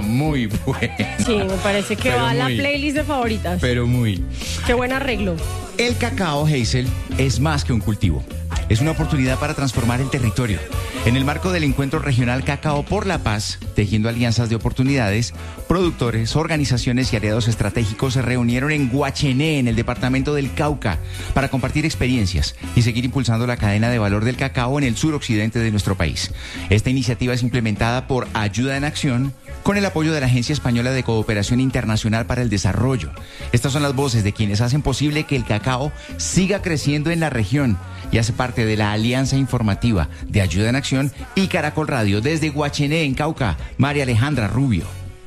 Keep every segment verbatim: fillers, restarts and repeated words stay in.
muy buena. Sí, me parece que Pero va a la muy, playlist de favoritas. Pero muy. Qué buen arreglo. El cacao, Hazel, es más que un cultivo. Es una oportunidad para transformar el territorio. En el marco del encuentro regional Cacao por la Paz, tejiendo alianzas de oportunidades, productores, organizaciones y aliados estratégicos se reunieron en Guachené, en el departamento del Cauca, para compartir experiencias y seguir impulsando la cadena de valor del cacao en el suroccidente de nuestro país. Esta iniciativa es implementada por Ayuda en Acción, con el apoyo de la Agencia Española de Cooperación Internacional para el Desarrollo. Estas son las voces de quienes hacen posible que el cacao siga creciendo en la región y hace parte de la alianza informativa de Ayuda en Acción y Caracol Radio. Desde Guachené, en Cauca, María Alejandra Rubio.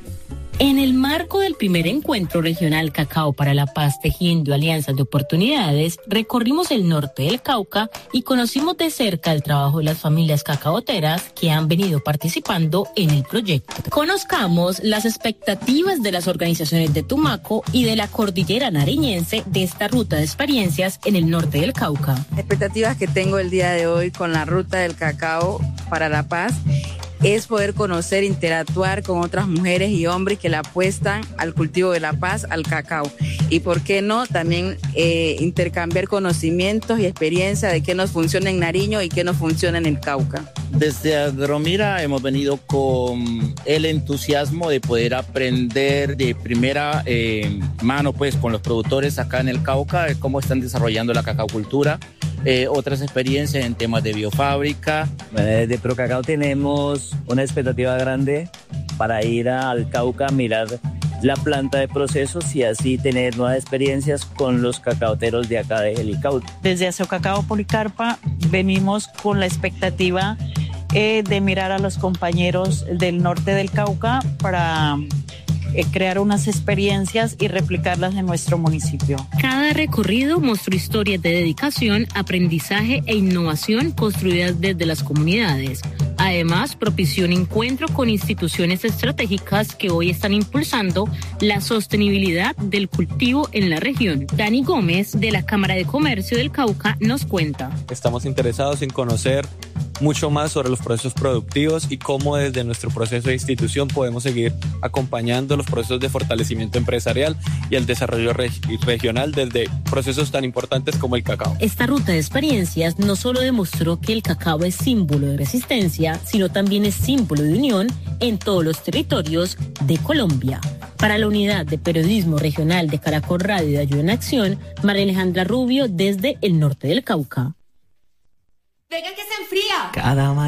En el marco del primer encuentro regional Cacao para la Paz, tejiendo alianzas de oportunidades, recorrimos el norte del Cauca y conocimos de cerca el trabajo de las familias cacaoteras que han venido participando en el proyecto. Conozcamos las expectativas de las organizaciones de Tumaco y de la cordillera nariñense de esta ruta de experiencias en el norte del Cauca. Expectativas que tengo el día de hoy con la ruta del cacao para la paz es poder conocer, interactuar con otras mujeres y hombres que le apuestan al cultivo de la paz, al cacao. Y por qué no, también eh, intercambiar conocimientos y experiencia de qué nos funciona en Nariño y qué nos funciona en el Cauca. Desde Agromira hemos venido con el entusiasmo de poder aprender de primera eh, mano pues con los productores acá en el Cauca, de cómo están desarrollando la cacaocultura. Eh, otras experiencias en temas de biofábrica. Desde Procacao tenemos una expectativa grande para ir al Cauca a mirar la planta de procesos y así tener nuevas experiencias con los cacaoteros de acá de Helicauca. Desde Azucacao Policarpa venimos con la expectativa eh, de mirar a los compañeros del norte del Cauca para Eh, crear unas experiencias y replicarlas en nuestro municipio. Cada recorrido mostró historias de dedicación, aprendizaje e innovación construidas desde las comunidades. Además, propició un encuentro con instituciones estratégicas que hoy están impulsando la sostenibilidad del cultivo en la región. Dani Gómez, de la Cámara de Comercio del Cauca, nos cuenta. Estamos interesados en conocer mucho más sobre los procesos productivos y cómo desde nuestro proceso de institución podemos seguir acompañando los procesos de fortalecimiento empresarial y el desarrollo reg- regional desde procesos tan importantes como el cacao. Esta ruta de experiencias no solo demostró que el cacao es símbolo de resistencia, sino también es símbolo de unión en todos los territorios de Colombia. Para la Unidad de Periodismo Regional de Caracol Radio de Ayuda en Acción, María Alejandra Rubio desde el norte del Cauca. Venga que se enfría. Cada